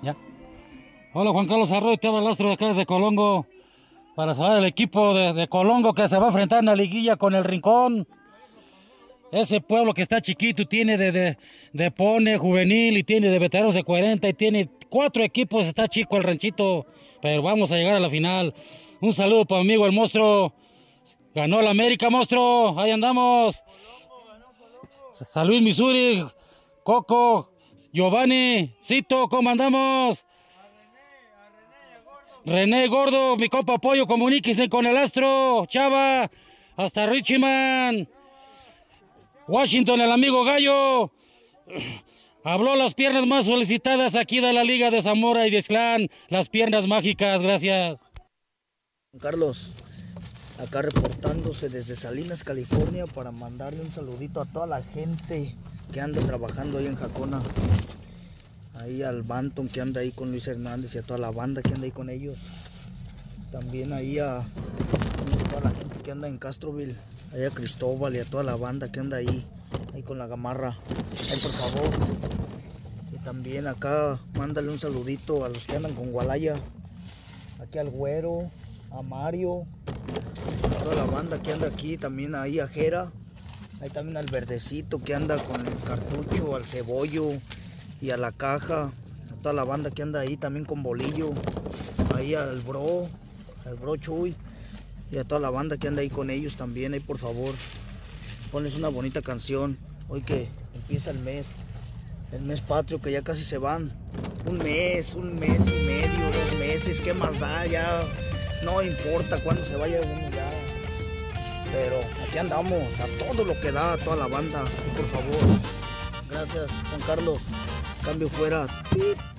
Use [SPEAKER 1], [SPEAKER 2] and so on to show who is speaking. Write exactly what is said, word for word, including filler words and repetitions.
[SPEAKER 1] Ya. Hola, Juan Carlos Arroyo, te habla el Astro de acá desde Colongo para saludar al equipo de, de Colongo que se va a enfrentar en la liguilla con el Rincón. Ese pueblo que está chiquito y tiene de, de, de pone juvenil y tiene de veteranos de cuarenta y tiene cuatro equipos, está chico el ranchito, pero vamos a llegar a la final. Un saludo para mi amigo el Monstruo. Ganó el América, Monstruo, ahí andamos. San Luis, Missouri, Coco, Giovanni, Cito, ¿cómo andamos? René Gordo, mi compa Pollo, comuníquese con el Astro, Chava, hasta Richmond, Washington, el amigo Gallo. Habló las piernas más solicitadas aquí de la Liga de Zamora y de Ixtlán, las piernas mágicas, gracias.
[SPEAKER 2] Carlos, acá reportándose desde Salinas, California, para mandarle un saludito a toda la gente que anda trabajando ahí en Jacona. Ahí al Banton que anda ahí con Luis Hernández y a toda la banda que anda ahí con ellos. También ahí a, a toda la gente que anda en Castroville, ahí a Cristóbal y a toda la banda que anda ahí, ahí con la gamarra. Ahí por favor. Y también acá mándale un saludito a los que andan con Gualaya. Aquí al Güero, a Mario, a toda la banda que anda aquí, también ahí a Jera. Ahí también al Verdecito que anda con el cartucho, al Cebollo y a la Caja, a toda la banda que anda ahí también con Bolillo, ahí al Bro, al Bro Chuy y a toda la banda que anda ahí con ellos también. Ahí por favor, ponles una bonita canción, hoy que empieza el mes, el mes patrio que ya casi se van, un mes, un mes y medio, dos meses, ¿qué más da? Ya no importa cuándo se vaya uno ya, pero aquí andamos, a todo lo que da, a toda la banda, y por favor, gracias Juan Carlos. Cambio fuera.